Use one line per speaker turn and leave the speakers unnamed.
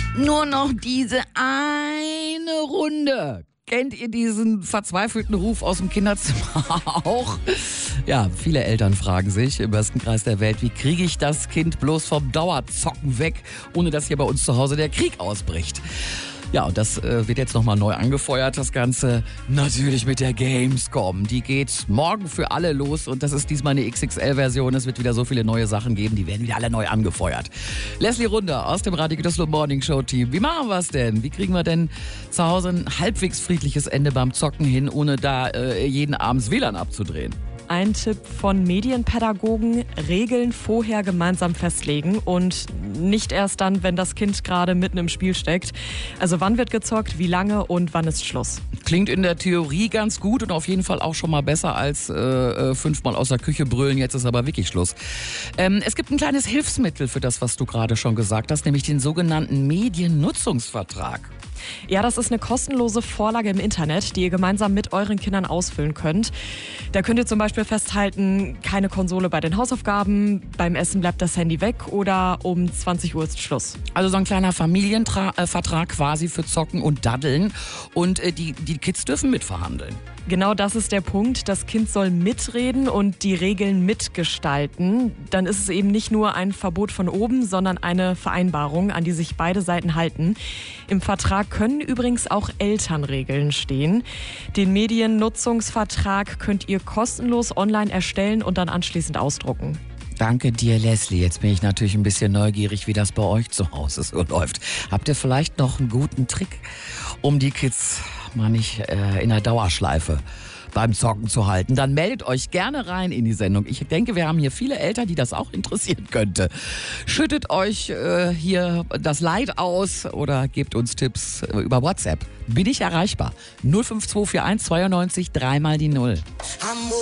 Nur noch diese eine Runde. Kennt ihr diesen verzweifelten Ruf aus dem Kinderzimmer auch? Ja, viele Eltern fragen sich im besten Kreis der Welt, wie kriege ich das Kind bloß vom Dauerzocken weg, ohne dass hier bei uns zu Hause der Krieg ausbricht? Ja, und das wird jetzt nochmal neu angefeuert, das Ganze. Natürlich mit der Gamescom. Die geht morgen für alle los und das ist diesmal eine XXL-Version. Es wird wieder so viele neue Sachen geben, die werden wieder alle neu angefeuert. Leslie Runder aus dem Radio Gütersloh Morning Show Team. Wie machen wir es denn? Wie kriegen wir denn zu Hause ein halbwegs friedliches Ende beim Zocken hin, ohne da jeden Abend WLAN abzudrehen?
Ein Tipp von Medienpädagogen: Regeln vorher gemeinsam festlegen und nicht erst dann, wenn das Kind gerade mitten im Spiel steckt. Also wann wird gezockt, wie lange und wann ist Schluss?
Klingt in der Theorie ganz gut und auf jeden Fall auch schon mal besser als 5-mal aus der Küche brüllen, jetzt ist aber wirklich Schluss. Es gibt ein kleines Hilfsmittel für das, was du gerade schon gesagt hast, nämlich den sogenannten Mediennutzungsvertrag.
Ja, das ist eine kostenlose Vorlage im Internet, die ihr gemeinsam mit euren Kindern ausfüllen könnt. Da könnt ihr zum Beispiel festhalten, keine Konsole bei den Hausaufgaben, beim Essen bleibt das Handy weg oder um 20 Uhr ist Schluss.
Also so ein kleiner Familienvertrag quasi für Zocken und Daddeln und die Kids dürfen mitverhandeln.
Genau das ist der Punkt. Das Kind soll mitreden und die Regeln mitgestalten. Dann ist es eben nicht nur ein Verbot von oben, sondern eine Vereinbarung, an die sich beide Seiten halten. Im Vertrag können übrigens auch Elternregeln stehen. Den Mediennutzungsvertrag könnt ihr kostenlos online erstellen und dann anschließend ausdrucken.
Danke dir, Leslie. Jetzt bin ich natürlich ein bisschen neugierig, wie das bei euch zu Hause so läuft. Habt ihr vielleicht noch einen guten Trick, um die Kids mal nicht in der Dauerschleife beim Zocken zu halten? Dann meldet euch gerne rein in die Sendung. Ich denke, wir haben hier viele Eltern, die das auch interessieren könnte. Schüttet euch hier das Leid aus oder gebt uns Tipps über WhatsApp. Bin ich erreichbar? 05241 92 3 mal die 0.